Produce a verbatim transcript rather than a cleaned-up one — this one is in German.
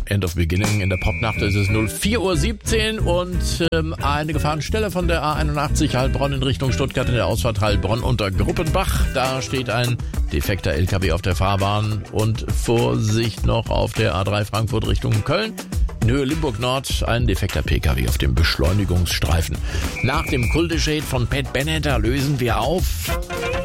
End of Beginning. In der Popnacht ist es null vier Uhr siebzehn und ähm, eine Gefahrenstelle von der A einundachtzig Heilbronn in Richtung Stuttgart in der Ausfahrt Heilbronn unter Gruppenbach. Da steht ein defekter L K W auf der Fahrbahn und Vorsicht noch auf der A drei Frankfurt Richtung Köln. In Höhe Limburg Nord ein defekter P K W auf dem Beschleunigungsstreifen. Nach dem Kulteshade von Pat Bennett lösen wir auf.